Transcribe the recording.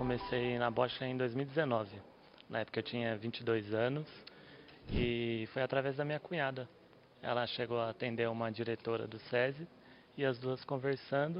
comecei na Bosch em 2019. Na época eu tinha 22 anos e foi através da minha cunhada. Ela chegou a atender uma diretora do SESI e as duas conversando,